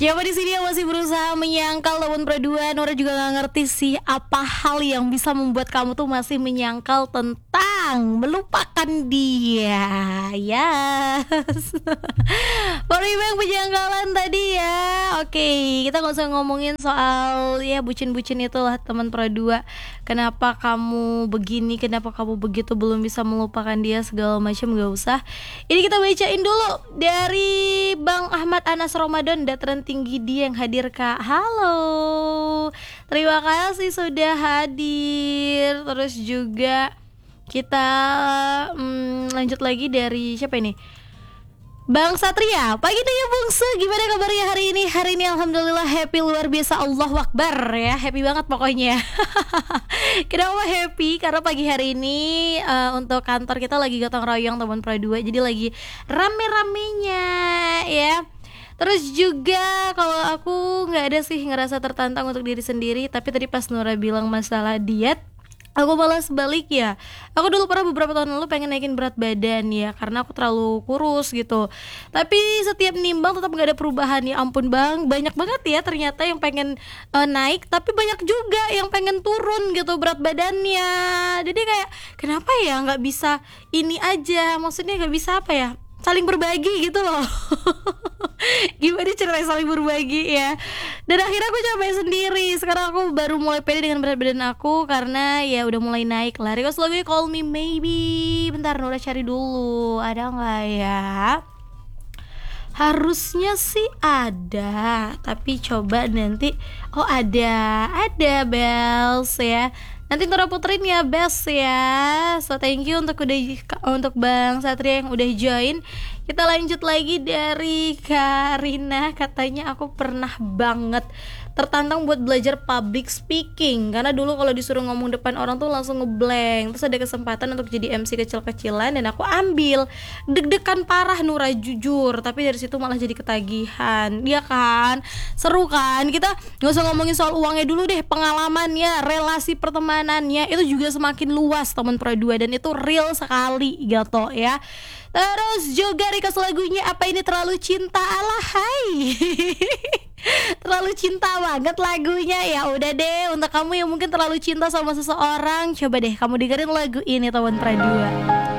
Siapa di sini yang masih berusaha menyangkal lawan berdua? Nora juga nggak ngerti sih apa hal yang bisa membuat kamu tuh masih menyangkal tentang melupakan dia. Yes. Bang penjangkalan tadi ya. Oke, kita nggak usah ngomongin soal ya bucin-bucin itulah teman berdua. Kenapa kamu begini? Kenapa kamu begitu? Belum bisa melupakan dia segala macam, nggak usah. Ini kita bacain dulu dari Bang Ahmad Anas Ramadan, dataran tinggi dia yang hadir Kak. Halo, terima kasih sudah hadir. Terus juga kita lanjut lagi dari siapa ini? Bang Satria, pagi nih ya Bungsu, gimana kabarnya hari ini? Hari ini alhamdulillah happy luar biasa, Allahu Akbar ya, happy banget pokoknya. Kenapa happy? Karena pagi hari ini untuk kantor kita lagi gotong royong teman Pro2, jadi lagi rame-ramenya ya. Terus juga kalau aku nggak ada sih ngerasa tertantang untuk diri sendiri, tapi tadi pas Nora bilang masalah diet, aku malah sebalik ya. Aku dulu pernah beberapa tahun lalu pengen naikin berat badan ya, karena aku terlalu kurus gitu. Tapi setiap nimbang tetap gak ada perubahan. Ya ampun bang, banyak banget ya ternyata yang pengen naik, tapi banyak juga yang pengen turun gitu berat badannya. Jadi kayak kenapa ya gak bisa ini aja, maksudnya gak bisa apa ya, saling berbagi gitu loh. Gimana ceritanya saling berbagi ya. Dan akhirnya aku capek sendiri. Sekarang aku baru mulai pede dengan berat badan aku, karena ya udah mulai naik lah. Request lagunya Call Me Maybe. Bentar Nora cari dulu, ada gak ya? Harusnya sih ada, tapi coba nanti. Oh ada Bells ya. Nanti Nora puterin ya Bells ya. So thank you untuk Bang Satria yang udah join. Kita lanjut lagi dari Karina. Katanya aku pernah banget tertantang buat belajar public speaking, karena dulu kalau disuruh ngomong depan orang tuh langsung ngeblank. Terus ada kesempatan untuk jadi MC kecil-kecilan dan aku ambil. Deg-degan parah Nura jujur, tapi dari situ malah jadi ketagihan. Iya kan? Seru kan? Kita gak usah ngomongin soal uangnya dulu deh, pengalamannya, relasi pertemanannya itu juga semakin luas teman Pro2, dan itu real sekali gitu ya. Terus juga request lagunya Apa Ini Terlalu Cinta. Alahai. Terlalu cinta banget lagunya. Ya udah deh, untuk kamu yang mungkin terlalu cinta sama seseorang, coba deh kamu dengerin lagu ini teman Pro2.